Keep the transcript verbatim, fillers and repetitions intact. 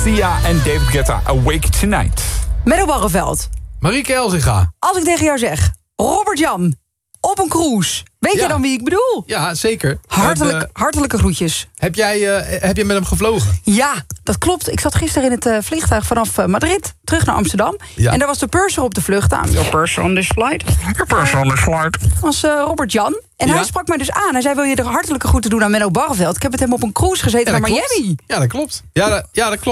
Sia en David Guetta, Awake Tonight. Menno Barreveld, Marieke Elzinga. als ik tegen jou zeg... Robert Jan, op een cruise. Weet Ja. je dan wie ik bedoel? Ja, zeker. Hartelijk, Heb, uh, hartelijke groetjes. heb, jij, uh, heb jij met hem gevlogen? Ja, dat klopt. Ik zat gisteren in het uh, vliegtuig vanaf uh, Madrid terug naar Amsterdam. Ja. En daar was de purser op de vlucht aan. Your purser on this flight. Your purser on this flight. was uh, Robert Jan. En Ja. hij sprak mij dus aan. Hij zei, wil je de hartelijke groeten doen aan Menno Barreveld? Ik heb met hem op een cruise gezeten Ja, naar dat klopt. Miami. Ja, dat klopt. Ja, dat, ja, dat klopt.